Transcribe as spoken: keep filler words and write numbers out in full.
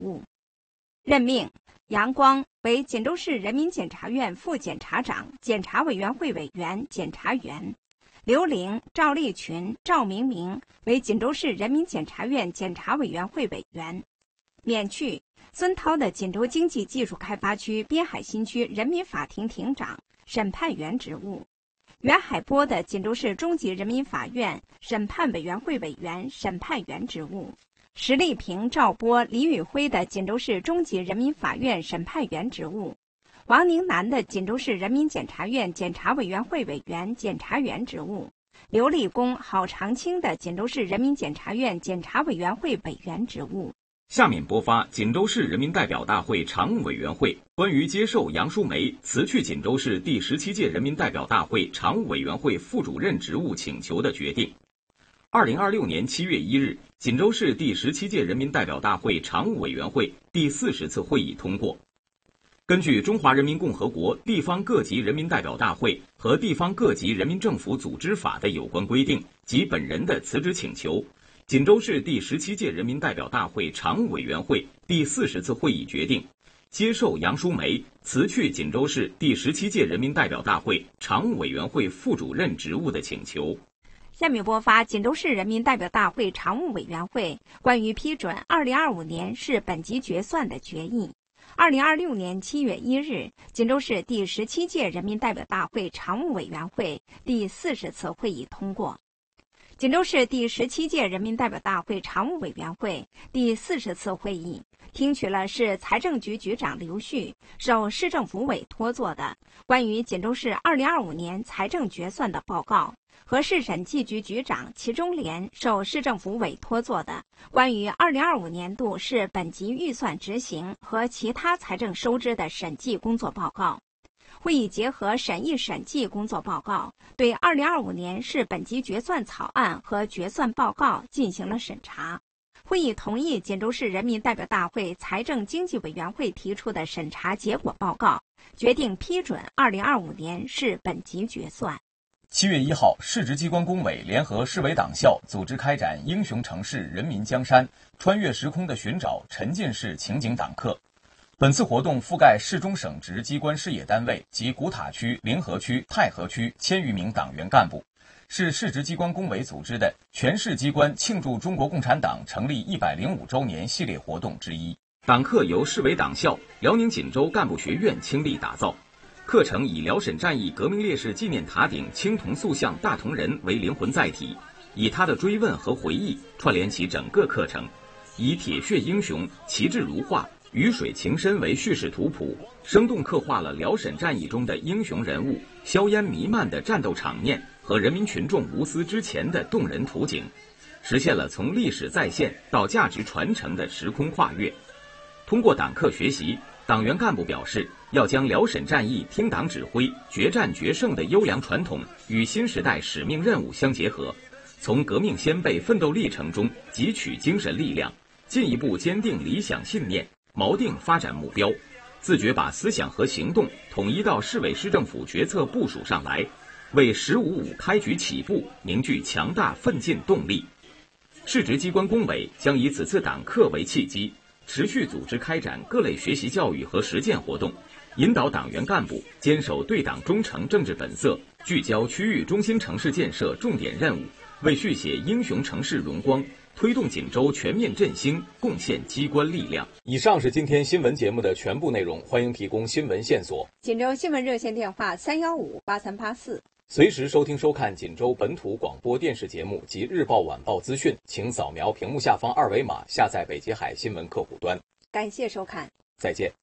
务。任命杨光为锦州市人民检察院副检察长、检察委员会委员、检察员。刘玲、赵立群、赵明明为锦州市人民检察院检察委员会委员。免去孙涛的锦州经济技术开发区滨海新区人民法庭庭长、审判员职务。袁海波的锦州市中级人民法院审判委员会委员、审判员职务。石丽萍、赵波、李宇辉的锦州市中级人民法院审判员职务。王宁南的锦州市人民检察院检察委员会委员、检察员职务。刘立功、郝长青的锦州市人民检察院检察委员会委员职务。 下面播发锦州市人民代表大会常务委员会关于接受杨淑梅辞去锦州市第十七届人民代表大会常务委员会副主任职务请求的决定。二零二六年七月一日，锦州市第十七届人民代表大会常务委员会第四十次会议通过，根据《中华人民共和国地方各级人民代表大会和地方各级人民政府组织法》的有关规定及本人的辞职请求，锦州市第十七届人民代表大会常务委员会第四十次会议决定，接受杨淑梅辞去锦州市第十七届人民代表大会常务委员会副主任职务的请求。 下面播发锦州市人民代表大会常务委员会关于批准二零二五年市本级决算的决议。二零二六年七月一日，锦州市第十七届人民代表大会常务委员会第四十次会议通过。锦州市第十七届人民代表大会常务委员会第四十次会议听取了市财政局局长刘旭受市政府委托做的关于锦州市二零二五年财政决算的报告，和市审计局局长齐忠莲受市政府委托做的关于二零二五年度市本级预算执行和其他财政收支的审计工作报告。会议结合审议审计工作报告，对二零二五年市本级决算草案和决算报告进行了审查。会议同意锦州市人民代表大会财政经济委员会提出的审查结果报告，决定批准二零二五年市本级决算。 七月一号，市直机关工委联合市委党校组织开展英雄城市人民江山穿越时空的寻找沉浸式情景党课。本次活动覆盖市中省直机关事业单位及古塔区、临河区、太和区千余名党员干部，是市直机关工委组织的全市机关庆祝中国共产党成立一百零五周年系列活动之一。 党课由市委党校、辽宁锦州干部学院倾力打造，课程以辽沈战役革命烈士纪念塔顶青铜塑像大同人为灵魂载体，以他的追问和回忆串联起整个课程，以铁血英雄、旗帜如画、鱼水情深为叙事图谱，生动刻画了辽沈战役中的英雄人物、硝烟弥漫的战斗场面和人民群众无私之前的动人图景，实现了从历史再现到价值传承的时空跨越。通过党课学习，党员干部表示，要将辽沈战役听党指挥、决战决胜的优良传统与新时代使命任务相结合，从革命先辈奋斗历程中汲取精神力量，进一步坚定理想信念，锚定发展目标，自觉把思想和行动统一到市委市政府决策部署上来，为十五五开局起步凝聚强大奋进动力。市直机关工委将以此次党课为契机，持续组织开展各类学习教育和实践活动，引导党员干部坚守对党忠诚政治本色，聚焦区域中心城市建设重点任务，为续写英雄城市荣光、推动锦州全面振兴贡献机关力量。 以上是今天新闻节目的全部内容，欢迎提供新闻线索。 锦州新闻热线电话三一五八三八四。 随时收听收看锦州本土广播电视节目及日报晚报资讯，请扫描屏幕下方二维码下载北极海新闻客户端。 感谢收看， 再见。